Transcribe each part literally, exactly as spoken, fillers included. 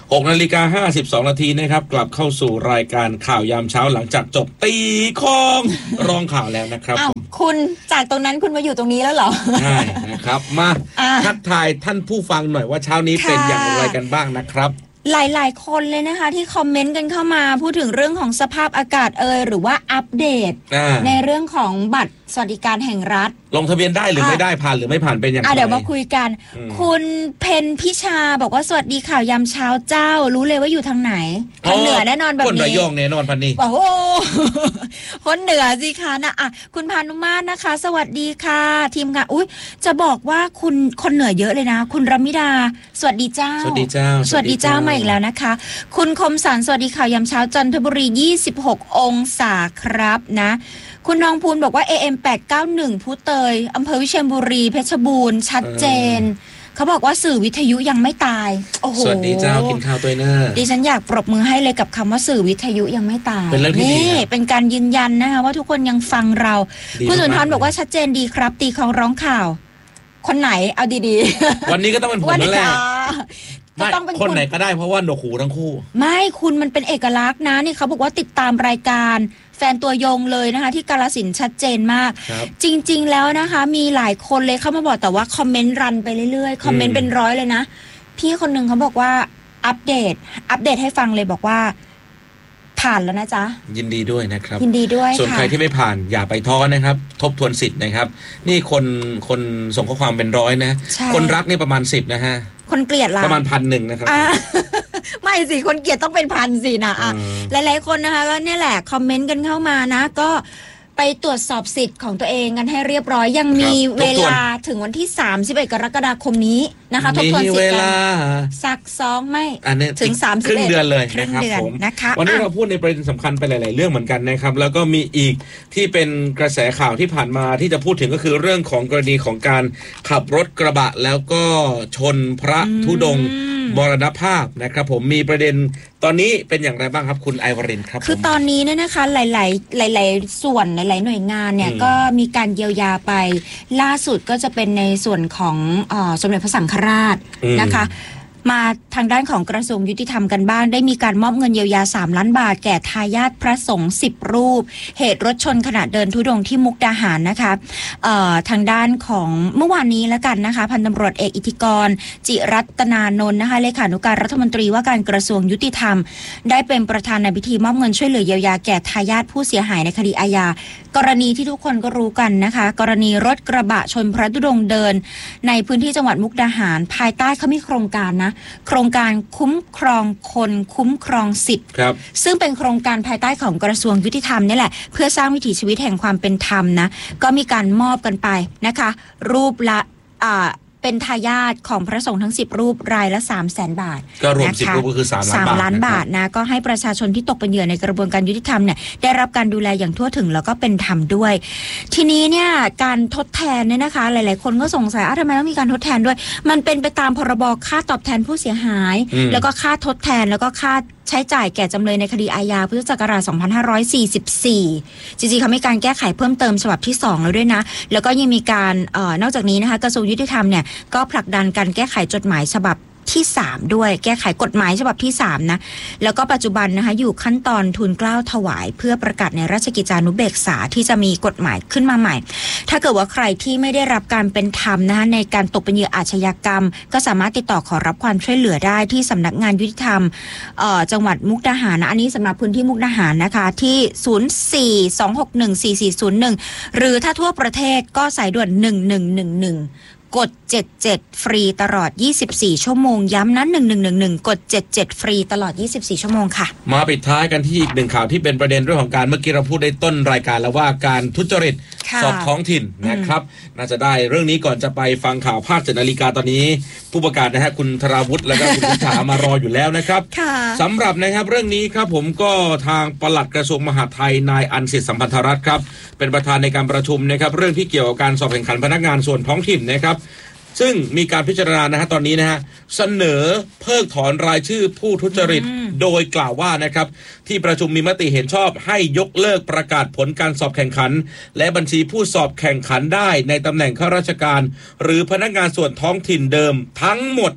หกนาฬิกาห้าสิบสองนาทีนะครับกลับเข้าสู่รายการข่าวยามเช้าหลังจากจบตีข้องรองข่าวแล้วนะครับอ้าวคุณจากตรงนั้นคุณมาอยู่ตรงนี้แล้วเหรอใช่นะครับมาทักทายท่านผู้ฟังหน่อยว่าเช้านี้เป็นอย่างไรกันบ้างนะครับหลายๆคนเลยนะคะที่คอมเมนต์กันเข้ามาพูดถึงเรื่องของสภาพอากาศเอ่ยหรือว่าอัปเดตในเรื่องของบัตรสวัสดิการแห่งรัฐลงทะเบียนได้หรือไม่ได้ผ่านหรือไม่ผ่านเป็นอย่างไรเดี๋ยวมาคุยกันคุณเพนพิชาบอกว่าสวัสดีข่าวยามเช้าเจ้ารู้เลยว่าอยู่ทางไหนคนเหนือแน่นอนแบบนี้คนระยองแน่นอนพันนี้โอ้โหคนเหนือสิคะนะอ่ะคุณพานุมาตรนะคะสวัสดีค่ะทีมงานอุ้ยจะบอกว่าคุณคนเหนือเยอะเลยนะคุณรมิดาสวัสดีเจ้าสวัสดีเจ้าสวัสดีเจ้ามาอีกแล้วนะคะคุณคมสันสวัสดีข่าวยามเช้าจันทบุรียี่สิบหกองศาครับนะคุณน้องพูนบอกว่า เอ เอ็ม แปดเก้าหนึ่ง พุเตยอำเภอวิเชียรบุรีเพชรบูรณ์ชัดเจนเขาบอกว่าสื่อวิทยุยังไม่ตายโอ้โหสวัสดีเจ้ากินข้าวตัวเนอร์ดิฉันอยากปรบมือให้เลยกับคำว่าสื่อวิทยุยังไม่ตายเป็นเรื่องที่ดีนี่เป็นการยืนยันนะคะว่าทุกคนยังฟังเราคุณสุนทรบอกว่าชัดเจนดีครับตีของร้องข่าวคนไหนเอาดีๆวันนี้ก็ต้องเป็นผมนั่นแหละต้องเป็นคนไหนก็ได้เพราะว่าหนวกหูทั้งคู่ไม่คุณมันเป็นเอกลักษณ์นะนี่เขาบอกว่าติดตามรายการแฟนตัวยงเลยนะคะที่กาฬสินธุ์ชัดเจนมากจริงๆแล้วนะคะมีหลายคนเลยเข้ามาบอกแต่ว่าคอมเมนต์รันไปเรื่อยๆคอมเมนต์เป็นร้อยเลยนะพี่คนนึงเขาบอกว่าอัปเดตอัปเดตให้ฟังเลยบอกว่าผ่านแล้วนะจ๊ะยินดีด้วยนะครับยินดีด้วยส่วนใครที่ไม่ผ่านอย่าไปท้อนะครับทบทวนสิทธิ์นะครับนี่คนคนส่งข้อความเป็นร้อยนะคนรักนี่ประมาณสิบนะฮะคนเกลียดล่ะประมาณพันหนึ่งนะครับไม่สิคนเกลียดต้องเป็นพันสินะอ่ะหลายๆคนนะคะก็เนี่ยแหละคอมเมนต์กันเข้ามานะก็ไปตรวจสอบสิทธิ์ของตัวเองกันให้เรียบร้อยยังมีเวลาถึงวันที่สามสิบเอ็ดกรกฎาคมนี้นะคะทบทวนสิทธิ์กันซักซ้อมไม่ถึงสามสิบเอ็ดครึ่งเดือนเลยนะครับผมวันนี้เราพูดในประเด็นสำคัญไปหลายๆเรื่องเหมือนกันนะครับแล้วก็มีอีกที่เป็นกระแสข่าวที่ผ่านมาที่จะพูดถึงก็คือเรื่องของกรณีของการขับรถกระบะแล้วก็ชนพระธุดงค์มรณภาพนะครับผมมีประเด็นตอนนี้เป็นอย่างไรบ้างครับคุณไอวรินทร์ครับคือตอนนี้เนี่ยนะคะหลายๆหลายๆส่วนหลายๆหน่วยงานเนี่ยก็มีการเยียวยาไปล่าสุดก็จะเป็นในส่วนของเอ่อสมเด็จพระสังฆราชนะคะมาทางด้านของกระทรวงยุติธรรมกันบ้างได้มีการมอบเงินเยียวยาสามล้านบาทแก่ทายาทพระสงฆ์สิบรูปเหตุรถชนขณะเดินธุดงค์ที่มุกดาหารนะคะเอ่อทางด้านของเมื่อวานนี้แล้วกันนะคะพันตำรวจเอกอิทธิกรจิรัตนานนท์นะคะเลขานุการรัฐมนตรีว่าการกระทรวงยุติธรรมได้เป็นประธานในพิธีมอบเงินช่วยเหลือเยียวยาแก่ทายาทผู้เสียหายในคดีอาญากรณีที่ทุกคนก็รู้กันนะคะกรณีรถกระบะชนพระธุดงค์เดินในพื้นที่จังหวัดมุกดาหารภายใต้เขามีโครงการนะโครงการคุ้มครองคนคุ้มครองสิทธิ์ซึ่งเป็นโครงการภายใต้ของกระทรวงยุติธรรมนี่แหละเพื่อสร้างวิถีชีวิตแห่งความเป็นธรรมนะก็มีการมอบกันไปนะคะรูปละอ่าเป็นทายาทของพระสงฆ์ทั้งสิบรูปรายละ สามแสน บาทก็รวมสิบรูปก็คือสามล้านบาทสามล้านบาทนะก็ให้ประชาชนที่ตกเป็นเหยื่อในกระบวนการยุติธรรมเนี่ยได้รับการดูแลอย่างทั่วถึงแล้วก็เป็นธรรมด้วยทีนี้เนี่ยการทดแทนเนี่ยนะคะหลายๆคนก็สงสัยอ้าวทำไมต้องมีการทดแทนด้วยมันเป็นไปตามพรบค่าตอบแทนผู้เสียหายแล้วก็ค่าทดแทนแล้วก็ค่าใช้จ่ายแก่จำเลยในคดีอาญาพุทธศักราชสองพันห้าร้อยสี่สิบสี่จริงๆเขามีการแก้ไขเพิ่มเติมฉบับที่สองแล้วด้วยนะแล้วก็ยังมีการเอ่อนอกจากนี้นะคะกระทรวงยุติธรรมเนี่ยก็ผลักดันการแก้ไขจดหมายฉบับที่สามด้วยแก้ไขกฎหมายฉบับที่สามนะแล้วก็ปัจจุบันนะคะอยู่ขั้นตอนทูลเกล้าถวายเพื่อประกาศในราชกิจจานุเบกษาที่จะมีกฎหมายขึ้นมาใหม่ถ้าเกิดว่าใครที่ไม่ได้รับการเป็นธรรมนะคะในการตกเป็นเหยื่ออาชญากรรมก็สามารถติดต่อขอรับความช่วยเหลือได้ที่สำนักงานยุติธรรมจังหวัดมุกดาหารนะอันนี้สำหรับพื้นที่มุกดาหารนะคะที่ศูนย์ สี่ สอง หก หนึ่ง สี่ สี่ ศูนย์ หนึ่งหรือถ้าทั่วประเทศก็สายด่วนหนึ่งหนึ่งหนึ่งหนึ่งกดเจ็ดสิบเจ็ดฟรีตลอดยี่สิบสี่ชั่วโมงย้ำนั้นหนึ่งหนึ่งหนึ่งหนึ่งกดเจ็ดสิบเจ็ดฟรีตลอดยี่สิบสี่ชั่วโมงค่ะมาปิดท้ายกันที่อีกหนึ่งข่าวที่เป็นประเด็นเรื่องของการเมื่อกี้เราพูดในต้นรายการแล้วว่าการทุจริตสอบท้องถิ่นนะครับน่าจะได้เรื่องนี้ก่อนจะไปฟังข่าวภาคเจ็ดนาฬิกาตอนนี้ผู้ประกาศนะฮะคุณธราวุฒิแล้วก็คุณพิธามารออยู่แล้วนะครับสำหรับนะครับเรื่องนี้ครับผมก็ทางปลัดกระทรวงมหาดไทยนายอันสิทธิ์สัมพันธรัตน์ครับเป็นประธานในการประชุมนะครับเรื่องที่เกี่ยวกับการสอบแข่งขันพนักงานส่วนท้องถิ่นนะครับซึ่งมีการพิจารณานะฮะตอนนี้นะฮะเสนอเพิกถอนรายชื่อผู้ทุจริตโดยกล่าวว่านะครับที่ประชุมมีมติเห็นชอบให้ยกเลิกประกาศผลการสอบแข่งขันและบัญชีผู้สอบแข่งขันได้ในตำแหน่งข้าราชการหรือพนักงานส่วนท้องถิ่นเดิมทั้งหมด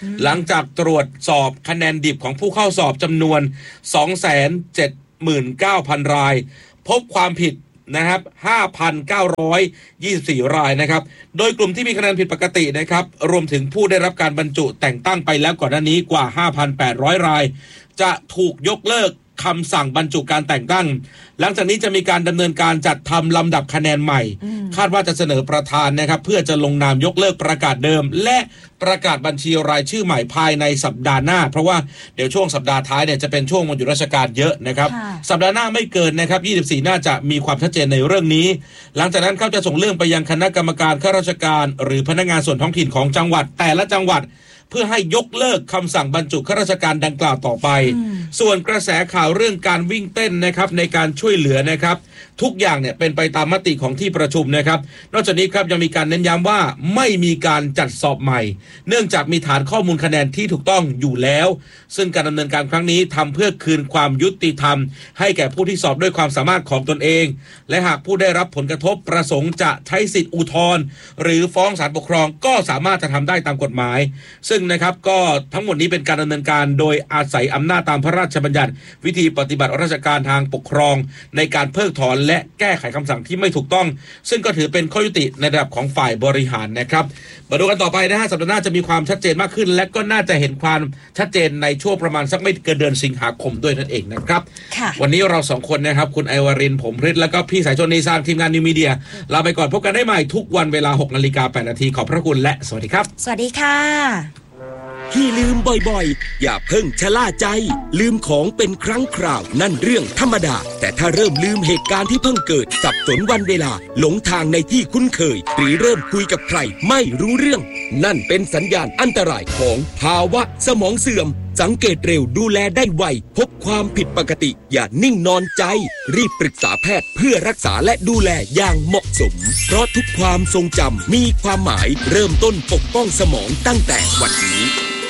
หลังจากตรวจสอบคะแนนดิบของผู้เข้าสอบจำนวน สองแสนเจ็ดหมื่นเก้าพัน รายพบความผิดนะครับ ห้าพันเก้าร้อยยี่สิบสี่ รายนะครับโดยกลุ่มที่มีคะแนนผิดปกตินะครับรวมถึงผู้ได้รับการบรรจุแต่งตั้งไปแล้วก่อนหน้านี้กว่า ห้าพันแปดร้อย รายจะถูกยกเลิกคำสั่งบรรจุการแต่งตั้งหลังจากนี้จะมีการดำเนินการจัดทำลำดับคะแนนใหม่คาดว่าจะเสนอประธานนะครับเพื่อจะลงนามยกเลิกประกาศเดิมและประกาศบัญชีรายชื่อใหม่ภายในสัปดาห์หน้าเพราะว่าเดี๋ยวช่วงสัปดาห์ท้ายเนี่ยจะเป็นช่วงวันหยุดราชการเยอะนะครับสัปดาห์หน้าไม่เกินนะครับยี่สิบสี่น่าจะมีความชัดเจนในเรื่องนี้หลังจากนั้นเขาจะส่งเรื่องไปยังคณะกรรมการข้าราชการหรือพนักงานส่วนท้องถิ่นของจังหวัดแต่ละจังหวัดเพื่อให้ยกเลิกคำสั่งบรรจุข้าราชการดังกล่าวต่อไปส่วนกระแสข่าวเรื่องการวิ่งเต้นนะครับในการช่วยเหลือนะครับทุกอย่างเนี่ยเป็นไปตามมติของที่ประชุมนะครับนอกจากนี้ครับยังมีการเน้นย้ำว่าไม่มีการจัดสอบใหม่เนื่องจากมีฐานข้อมูลคะแนนที่ถูกต้องอยู่แล้วซึ่งการดำเนินการครั้งนี้ทำเพื่อคืนความยุติธรรมให้แก่ผู้ที่สอบด้วยความสามารถของตนเองและหากผู้ได้รับผลกระทบประสงค์จะใช้สิทธิอุทธรณ์หรือฟ้องศาลปกครองก็สามารถจะทำได้ตามกฎหมายซึ่งนะครับก็ทั้งหมดนี้เป็นการดำเนินการโดยอาศัยอำนาจตามพระราชบัญญัติวิธีปฏิบัติราชการทางปกครองในการเพิกถอนและแก้ไขคำสั่งที่ไม่ถูกต้องซึ่งก็ถือเป็นข้อยุติในระดับของฝ่ายบริหารนะครับมาดูกันต่อไปนะฮะสัปดาห์หน้าจะมีความชัดเจนมากขึ้นและก็น่าจะเห็นความชัดเจนในช่วงประมาณสักไม่เกินเดือนสิงหาคมด้วยนั่นเองนะครับวันนี้เราสองคนนะครับคุณไอวรินทร์ผมฤทธิ์แล้วก็พี่สายชนนีซานทีมงานนิวมีเดียลาไปก่อนพบกันได้ใหม่ทุกวันเวลา หกนาฬิกาแปดนาทีขอบพระคุณและสวัสดีครับสวัสดีค่ะที่ลืมบ่อยๆอย่าเพิ่งชะล่าใจลืมของเป็นครั้งคราวนั่นเรื่องธรรมดาแต่ถ้าเริ่มลืมเหตุการณ์ที่เพิ่งเกิดสับสนวันเวลาหลงทางในที่คุ้นเคยหรือเริ่มคุยกับใครไม่รู้เรื่องนั่นเป็นสัญญาณอันตรายของภาวะสมองเสื่อมสังเกตเร็วดูแลได้ไวพบความผิดปกติอย่านิ่งนอนใจรีบปรึกษาแพทย์เพื่อรักษาและดูแลอย่างเหมาะสมเพราะทุกความทรงจำมีความหมายเริ่มต้นปกป้องสมองตั้งแต่วันนี้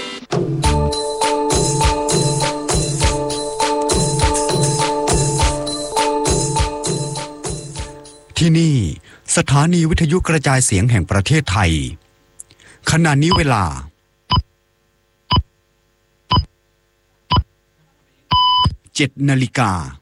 ที่นี่สถานีวิทยุกระจายเสียงแห่งประเทศไทยขณะนี้เวลาเจ็ดนาฬิกา